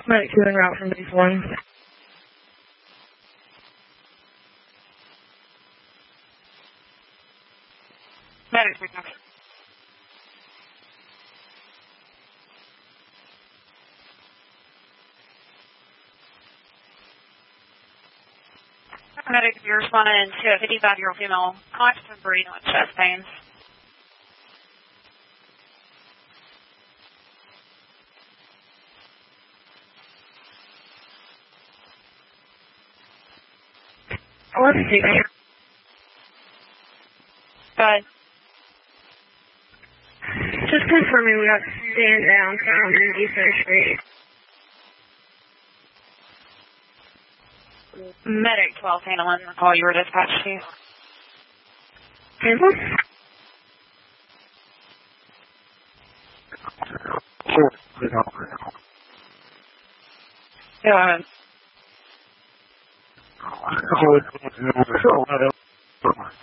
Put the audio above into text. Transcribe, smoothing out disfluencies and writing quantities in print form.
Medic 2 en route from base 1. Medic 3. Medic, you're responding to a 55-year-old female conscious and breathing with chest pains. Let's see. Go ahead. Just confirming we got stand down from Eastern Street. Medic 12 handling the call you were dispatched to. Cancel? Go ahead.